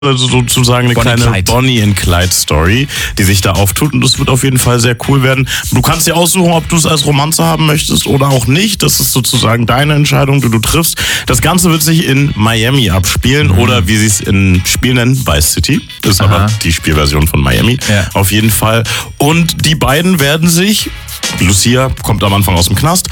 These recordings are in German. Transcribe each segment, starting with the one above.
sozusagen eine kleine Bonnie and Clyde Story, die sich da auftut, und das wird auf jeden Fall sehr cool werden. Du kannst dir aussuchen, ob du es als Romanze haben möchtest oder auch nicht. Das ist sozusagen deine Entscheidung, die du triffst. Das Ganze wird sich in Miami abspielen oder wie sie es im Spiel nennen, Vice City. Das ist aber die Spielversion von Miami. Ja. Auf jeden Fall. Und die beiden werden sich, Lucia kommt am Anfang aus dem Knast,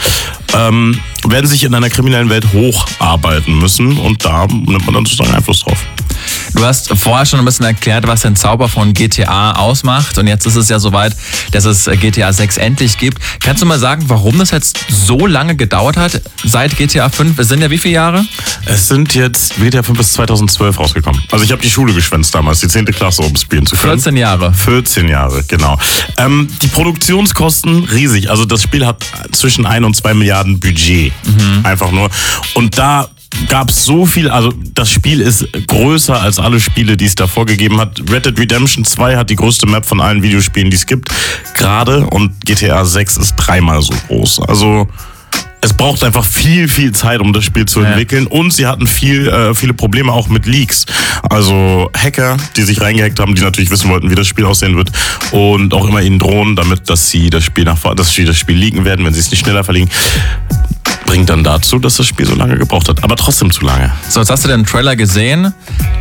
werden sich in einer kriminellen Welt hocharbeiten müssen, und da nimmt man dann sozusagen Einfluss drauf. Du hast vorher schon ein bisschen erklärt, was den Zauber von GTA ausmacht, und jetzt ist es ja soweit, dass es GTA 6 endlich gibt. Kannst du mal sagen, warum das jetzt so lange gedauert hat, seit GTA 5? Es sind ja wie viele Jahre? Es sind jetzt, GTA 5 ist 2012 rausgekommen. Also ich habe die Schule geschwänzt damals, die 10. Klasse, um spielen zu können. 14 Jahre. 14 Jahre, genau. Die Produktionskosten riesig. Also das Spiel hat zwischen 1 und 2 Milliarden Budget. Einfach nur. Und da gab es so viel, also das Spiel ist größer als alle Spiele, die es davor gegeben hat. Red Dead Redemption 2 hat die größte Map von allen Videospielen, die es gibt, gerade, und GTA 6 ist 3-mal so groß. Also es braucht einfach viel Zeit, um das Spiel zu entwickeln, und sie hatten viele Probleme auch mit Leaks. Also Hacker, die sich reingehackt haben, die natürlich wissen wollten, wie das Spiel aussehen wird, und auch immer ihnen drohen, dass sie das Spiel leaken werden, wenn sie es nicht schneller verlegen. Bringt dann dazu, dass das Spiel so lange gebraucht hat. Aber trotzdem zu lange. So, jetzt hast du den Trailer gesehen.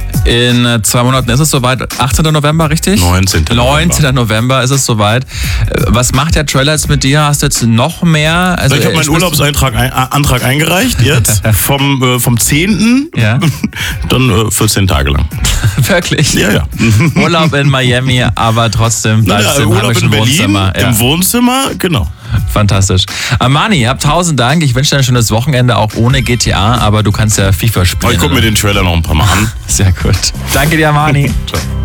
In 2 Monaten ist es soweit. 18. November, richtig? 19. November ist es soweit. Was macht der Trailer jetzt mit dir? Hast du jetzt noch mehr? Also ich habe meinen Urlaubsantrag eingereicht jetzt. vom 10. Ja. Dann 14 Tage lang. Wirklich? Ja. Urlaub in Miami, aber trotzdem bleibst du im heimischen Wohnzimmer. Ja. Im Wohnzimmer, genau. Fantastisch. Armani, hab 1000 Dank. Ich wünsche dir ein schönes Wochenende, auch ohne GTA, aber du kannst ja FIFA spielen. Ich gucke mir den Trailer noch ein paar Mal an. Sehr gut. Danke dir, Armani. Ciao.